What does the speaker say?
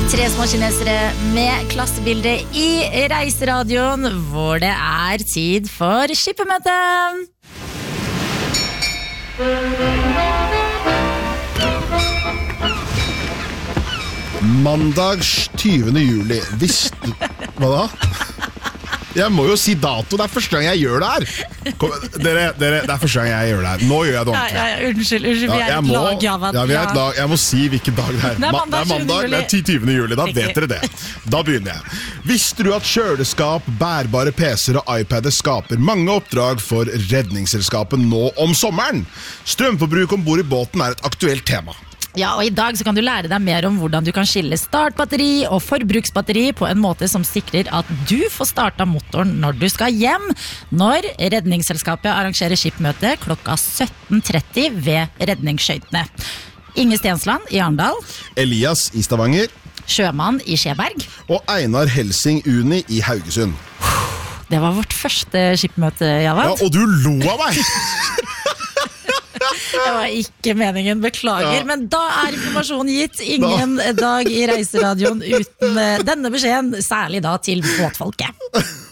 Tre små kinesere med klassebilde i Reiseradioen, hvor det tid for skippemøte. Mandag 20. juli. Hva da? Jeg må jo si dato, det første gang jeg gjør det her. Kom, dere, det første gang jeg gjør det her. Nå gjør jeg det ordentlig. Unnskyld, vi et lag, Javad. Vi et lag, jeg må si hvilken dag det Det mandag, det 20. juli, da vet dere det. Da begynner jeg. Visste du at kjøleskap, bærbare PC-er og iPader skaper mange oppdrag for redningsselskapet nå om sommeren? Strømforbruk ombord i båten et aktuelt tema. Ja, og i dag så kan du lære deg mer om hvordan du kan skille startbatteri og forbruksbatteri på en måte som sikrer at du får starta motoren når du skal hjem, når Redningsselskapet arrangerer skipmøte klokka 17:30 ved redningsskøytene. Inge Stensland i Arendal, Elias i Stavanger, Sjømann i Skjeberg og Einar Helsing Uni i Haugesund. Det var vårt første skipmøte, Javad. Ja, og du lo av meg! Det var ikke meningen, beklager. Men da informasjonen gitt. Ingen dag i Reiseradioen uten denne beskjeden, særlig da til båtfolket.